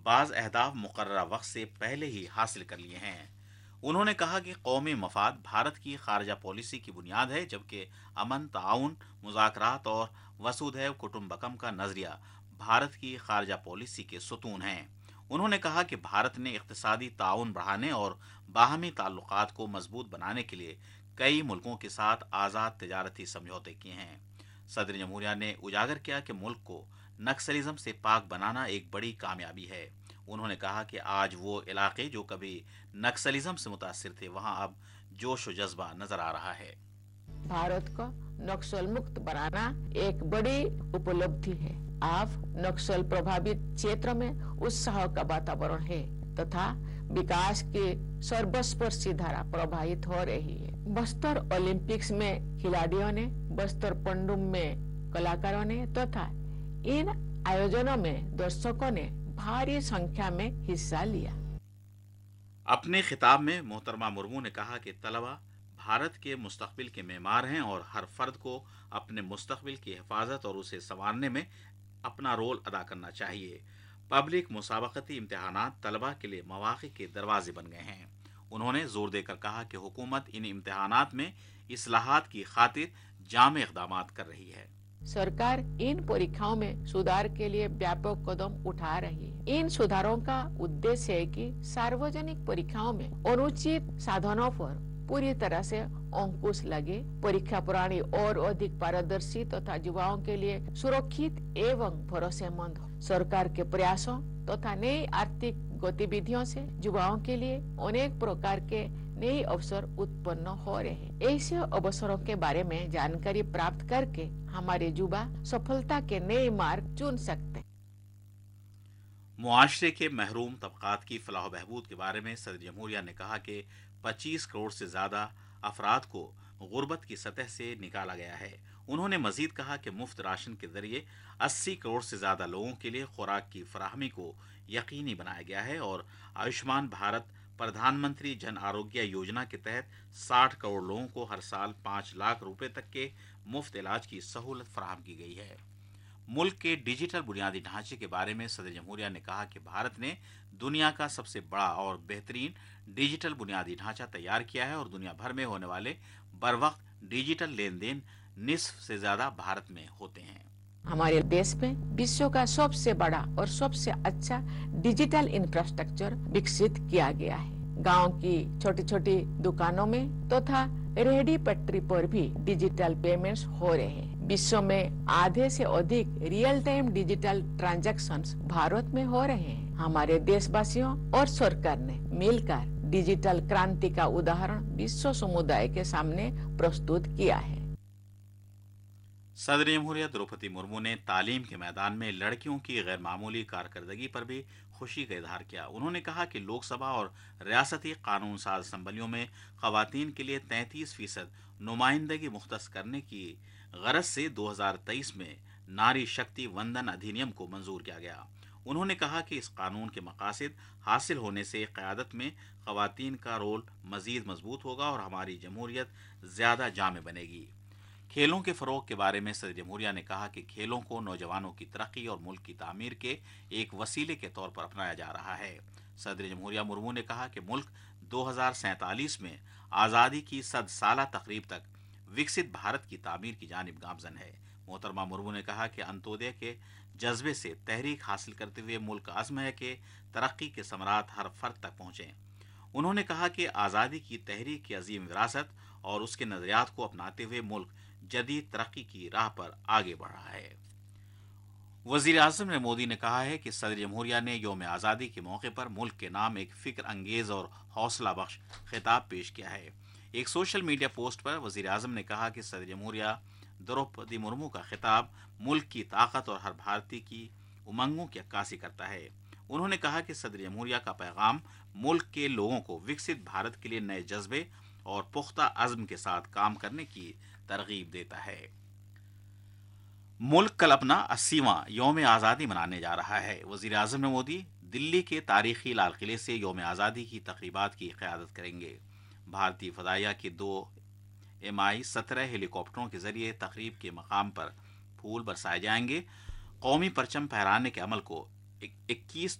बाज़ अहदाफ मुकर्ररा वक्त से पहले ही हासिल कर लिए हैं। उन्होंने कहा कि कौमी मफाद भारत की खारजा पॉलिसी की बुनियाद है, जबकि अमन, ताउन, मुज़ाकरात और वसुधैव कुटुंबकम का नज़रिया भारत की खारजा पॉलिसी के सुतून हैं। उन्होंने कहा कि भारत ने इक़्तिसादी ताउन बढ़ाने और बाहमी ताल्लुकात को मजबूत बनाने के लिए कई मुल्कों के साथ आज़ाद तिजारती समझौते किए हैं। सदर जमहूरिया ने उजागर किया कि मुल्क को नक्सलिज्म से पाक बनाना एक बड़ी कामयाबी है। उन्होंने कहा कि आज वो इलाके जो कभी नक्सलिज्म से मुतासिर थे, वहां अब जोश व जज्बा नजर आ रहा है। भारत को नक्सल मुक्त बनाना एक बड़ी उपलब्धि है। अब नक्सल प्रभावित क्षेत्र में उत्साह का वातावरण है तथा विकास की सर्वस्पर्शी धारा प्रवाहित हो रही है। बस्तर ओलंपिक्स में खिलाड़ियों ने, बस्तर पंडुम में कलाकारों ने तथा इन आयोजनों में दर्शकों ने भारी संख्या में हिस्सा लिया। अपने खिताब में मोहतरमा मुर्मू ने कहा कि तलबा भारत के मुस्तकबिल के मेमार हैं और हर फर्द को अपने मुस्तकबिल की हिफाजत और उसे संवारने में अपना रोल अदा करना चाहिए। पब्लिक मुसाबकती इम्तिहानात तलबा के लिए मौक़े के दरवाजे बन गए हैं। उन्होंने जोर देकर कहा कि हुकूमत इन इम्तिहानात में इस्लाहात की खातिर जामे इक़दामात कर रही है। सरकार इन परीक्षाओं में सुधार के लिए व्यापक कदम उठा रही है। इन सुधारों का उद्देश्य है कि सार्वजनिक परीक्षाओं में अनुचित साधनों पर पूरी तरह से अंकुश लगे, परीक्षा प्रणाली और अधिक पारदर्शी तथा युवाओं के लिए सुरक्षित एवं भरोसेमंद हो। सरकार के प्रयासों तथा नई आर्थिक गतिविधियों से युवाओं के लिए अनेक प्रकार के नए अवसर उत्पन्न हो रहे हैं। ऐसे अवसरों के बारे में जानकारी प्राप्त करके हमारे युवा सफलता के नए मार्ग चुन सकते हैं। मुआशरे के महरूम तबकात की फलाह बहबूद के बारे में सदर जमहूरिया ने कहा कि 25 करोड़ से ज़्यादा अफराद को गुर्बत की सतह से निकाला गया है। उन्होंने मजीद कहा कि मुफ्त राशन के जरिए 80 करोड़ से ज़्यादा लोगों के लिए खुराक की फराहमी को यकीनी बनाया गया है और आयुष्मान भारत प्रधानमंत्री जन आरोग्य योजना के तहत 60 करोड़ लोगों को हर साल 5 लाख रुपए तक के मुफ्त इलाज की सहूलत फराहम की गई है। मुल्क के डिजिटल बुनियादी ढांचे के बारे में सदर जमहूरिया ने कहा कि भारत ने दुनिया का सबसे बड़ा और बेहतरीन डिजिटल बुनियादी ढांचा तैयार किया है और दुनिया भर में होने वाले बरवक्त डिजिटल लेन देन निस्फ से ज्यादा भारत में होते हैं। हमारे देश में विश्व का सबसे बड़ा और सबसे अच्छा डिजिटल इंफ्रास्ट्रक्चर विकसित किया गया है। गांव की छोटी छोटी दुकानों में तथा रेहड़ी पटरी पर भी डिजिटल पेमेंट्स हो रहे हैं। विश्व में आधे से अधिक real time digital transactions Bharat में हो रहे हैं। हमारे देशवासियों और सरकार ने मिलकर डिजिटल क्रांति का उदाहरण विश्व समुदाय के सामने प्रस्तुत किया है। सदर जमहूरिया द्रौपदी मुर्मू ने तालीम के मैदान में लड़कियों की गैर मामूली कारकर्दगी पर भी खुशी का इजहार किया। उन्होंने कहा कि लोकसभा और रियासती कानून साज असम्बलियों में खवातीन के लिए 33% नुमाइंदगी मुख्तस करने की गरज से 2023 में नारी शक्ति वंदन अधिनियम को मंजूर किया गया। उन्होंने कहा कि इस कानून के मकासद हासिल होने से क़यादत में खवातीन का रोल मजीद मजबूत होगा और हमारी जमहूरियत ज़्यादा जामे बनेगी। खेलों के फ़रोग़ के बारे में सदर जमहूरिया ने कहा कि खेलों को नौजवानों की तरक्की और मुल्क की तामीर के एक वसीले के तौर पर अपनाया जा रहा है। सदर जमहूरिया मुर्मू ने कहा कि मुल्क 2047 में आज़ादी की 100 साला तकरीब तक विकसित भारत की तामीर की जानिब गामजन है। मोहतरमा मुर्मू ने कहा कि अंत्योदय के जज्बे से तहरीक हासिल करते हुए मुल्क का अज़्म है कि तरक्की के समरात हर फर्द तक पहुँचें। उन्होंने कहा कि आज़ादी की तहरीक की अजीम विरासत और उसके नज़रियात को अपनाते हुए मुल्क जदीद तरक्की की राह पर आगे बढ़ रहा है। वज़ीर आज़म ने मोदी ने कहा है कि सदर जमहूरिया ने यौम आज़ादी के मौके पर मुल्क के नाम एक फ़िक्र अंगेज़ और हौसला बख्श खिताब पेश किया है। एक सोशल मीडिया पोस्ट पर वज़ीर आज़म ने कहा कि सदर जमहूरिया द्रौपदी मुर्मू का खिताब मुल्क की ताकत और हर भारतीय की उमंगों की अक्कासी करता है। उन्होंने कहा कि सदर जमहूरिया का पैगाम मुल्क के लोगों को विकसित भारत के लिए नए जज्बे और पुख्ता अज़्म के साथ काम करने की तरगीब देता है। मुल्क कल अपना 80वां यौम आज़ादी मनाने जा रहा है। वज़ीर आज़म ने मोदी दिल्ली के तारीखी लाल किले से यौम आज़ादी की तक़रीबात की क़यादत करेंगे। भारतीय फ़दाइया के 2 MI-17 हेलीकॉप्टरों के जरिए तक़रीब के मकाम पर फूल बरसाए जाएंगे। कौमी परचम फहराने के अमल को 21